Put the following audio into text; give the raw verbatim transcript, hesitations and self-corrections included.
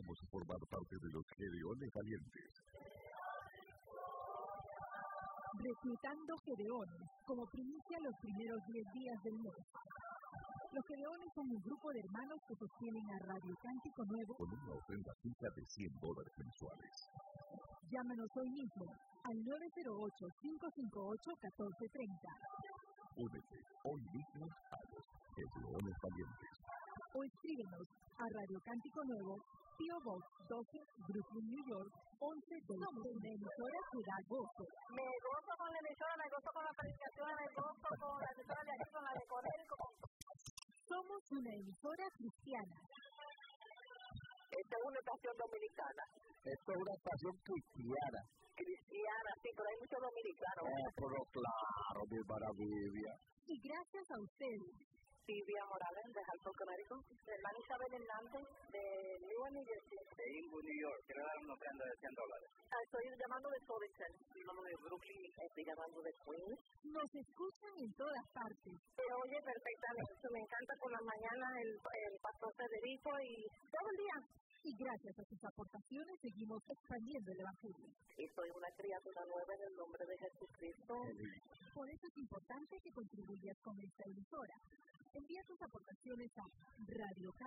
invitamos a formar parte de los Gedeones Valientes. Reclutando Gedeones como primicia los primeros diez días del mes. Los Gedeones son un grupo de hermanos que sostienen a Radio Cántico Nuevo con una ofrenda fija de cien dólares mensuales. Llámanos hoy mismo al nueve cero ocho, cinco cinco ocho, uno cuatro tres cero. Únete hoy mismo a los Gedeones Valientes. O escríbenos a Radio Cántico Nuevo, P O. Box doce, Brooklyn, New York, once veinte. Somos una emisora que da gozo. Me gozo con la emisora, me gozo con la predicación, me gozo con la emisora de aquí, con la de Corel y con... Somos una emisora cristiana. Esta es una estación dominicana. Esto es una estación cristiana. Cristiana, sí, pero hay muchos dominicanos. Oh, pero claro, mi maravilla. Y gracias a ustedes. Silvia Morales, de Halton, Connecticut. Hermana Isabel Hernández, de Newark, New Jersey. De Inwood, New York. Quiero dar una ofrenda de cien dólares. Ah, estoy llamando de Sovington. Llamando de Brooklyn. Estoy llamando de Queens. Nos escuchan en todas partes. Pero oye, perfectamente. Me encanta por las mañanas el, el pastor Federico y todo el día. Y gracias a sus aportaciones seguimos expandiendo el Evangelio. Y soy una criatura nueva en el nombre de Jesucristo. Por eso es importante que contribuyas con esta emisora. Envía tus aportaciones a Radio